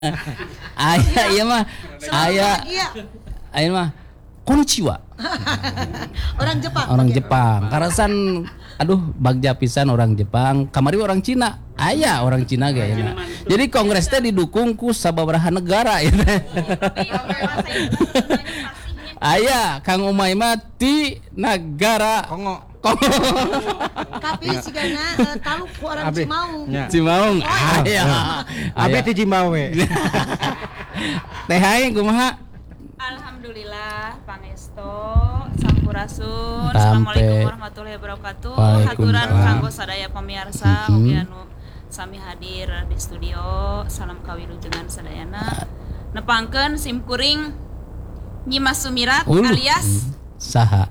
Aya ieu mah aya mah konnichiwa. Orang Jepang. Orang Jepang. Karasan aduh bagja pisan orang Jepang, kamari orang Cina. Aya orang Cina ge. Jadi kongres teh didukung ku sababaraha negara ieu teh. Aya Kang Umay mah ti negara Kongo. Tapi sigana talu ku orang Cimaung. Cimaung. Aya. Abi ti Cimawe. Teh hae kumaha? Alhamdulillah pangesto sampurasun. Assalamualaikum warahmatullahi wabarakatuh. Haturan kanggo sadaya pamirsa mugi anu sami hadir di studio. Salam kawilujengan sadayana. Nepangkeun sim kuring Nyimas Sumirat alias saha?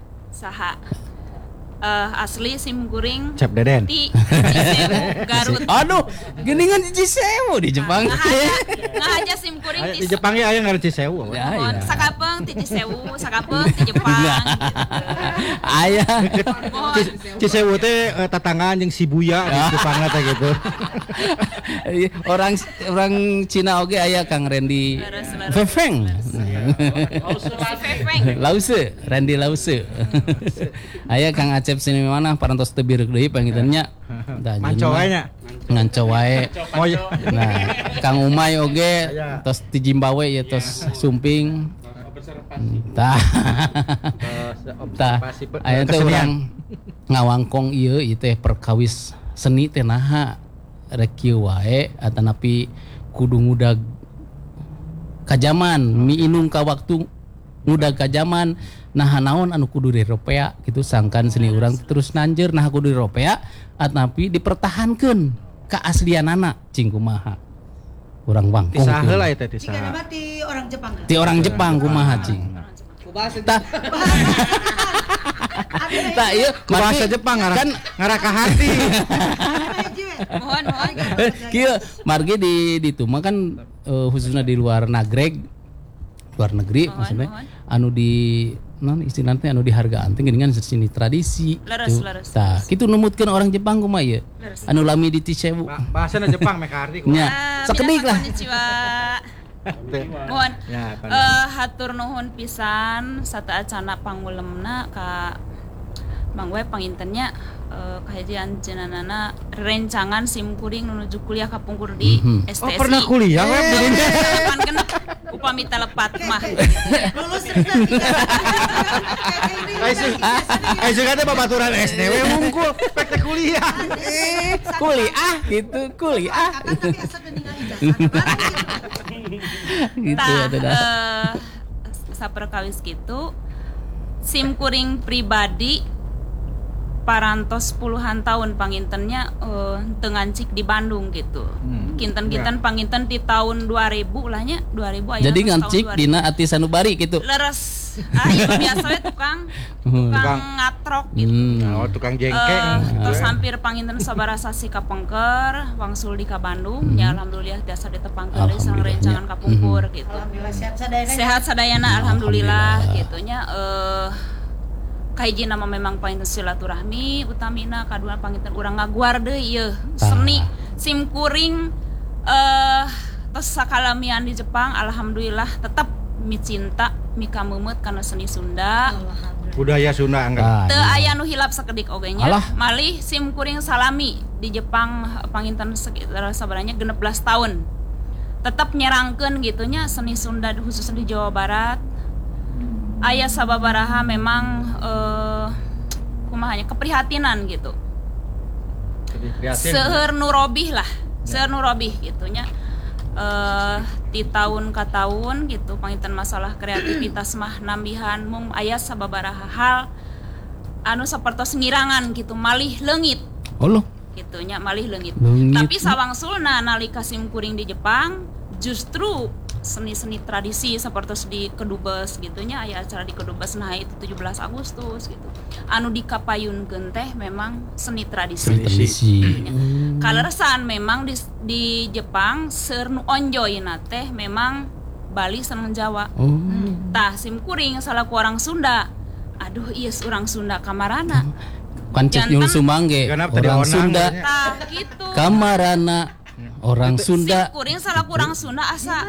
Asli sim kuring Cep Deden di Cisewu Garut. Aduh, geuningan di Cisewu di Jepang. Ngahaja sim kuring di Jepang ge aya ngari Cisewu. Mohon sakapeung ti Cisewu, sakapeung ti Jepang gitu. Aya. Cisewu teh tatanggaan jeung Shibuya di Jepang teh gitu. Orang Cina oge aya Kang Randy Fefeng. Lause, Randy Lause. Aya Kang Acep sini mana parantos teu birek deui pangitannya. Manco wae nya. Nganco wae. Nah, Kang Umay oge tos ti Jimbawe ya tos sumping. Tah. Aya teh urang ngawangkong ieu teh perkawis seni teh naha rek kieu wae atanapi kudu ngudag ka zaman miinung ka waktu ngudag ka zaman nah naon anu kudu diropea gitu sangkan seni urang terus nanjeur nah kudu diropea atanapi dipertahankeun keaslianana cing kumaha urang wangkong ti saheula eta ti Sigana saha mah ti orang Jepang. ti orang Jepang kumaha cing tah tah ieu bahasa Jepang kan ngara ka hati. Mohon. Kieu margi di itu mah kan khususnya di luar negeri maksudnya anu di non istilahna anu dihargaan teh geuningan seni tradisi. Leres. Tah kitu numutkeun orang Jepang kumaha ieu. Anu lami di Cisewu. Bahasana Jepang meka arti Nya, sakedik lah. Konnichiwa. Mohon hatur nuhun pisan sataacana pangulemna ka mangwe pangintennya kahajian cenanana rencangan sim kuring nuju kuliah kapungkur di STSI. Oh pernah kuliah we di dinya. Pan genep upami telepat mah. Lulus Ai juga teh babaturan SD we mungkul pek teh kuliah. Kuliah. Tapi asa geuningan ijazah. Gitu dah. Saperkawis kitu sim kuring pribadi parantos puluhan tahun pangintennya teu ngancik di Bandung gitu. Kinten-kinten panginten di tahun 2000 lah nya 2000 aya. Jadi ngancik dina ati sanubari gitu. Leres. Ieu biasa we tukang ngatrok gitu. Oh tukang jengkeng. Terus hampir panginten sabaraha sasi kapengker wangsul di ka Bandung. Ya alhamdulillah biasa ditepangkeun deui sang rencangan kapungkur gitu. Alhamdulillah Sehat sadayana alhamdulillah gitunya kahiji nama memang panginten silaturahmi utamina kadua panginten urang ngaguar deui ieu seni sim kuring tos sakalamian di Jepang alhamdulillah tetap micinta mika meumeut kana seni Sunda budaya Sunda anggar teu aya nu hilap sakedik oge nya malih sim kuring salami di Jepang panginten sekitar sabaranya 16 tahun tetap nyerangkeun gitunya seni Sunda khususnya di Jawa Barat. Aya sababaraha memang kumahanya keprihatinan gitu. Seueur nu robih lah, seueur nu robih gitunya. Di tahun ka tahun gitu panginten masalah kreativitas mah nambihan mung aya sababaraha hal anu sapertos ngirangan gitu malih leungit. Allah. Gitunya malih leungit. Tapi sawangsulna nalika sim kuring di Jepang justru seni-seni tradisi seperti di Kedubes gitunya aya acara di Kedubes nah itu 17 Agustus gitu anu dikapayunkeun teh memang seni tradisi. Kaleresan memang di Jepang seur nu onjoyna teh memang Bali sareng Jawa. Tah sim kuring salaku orang Sunda. Aduh ieu urang Sunda kamarana. Pancet nyul sumangge orang Sunda. Tah gitu. Kamarana Orang Sunda Sim kuring salah kurang Sunda asa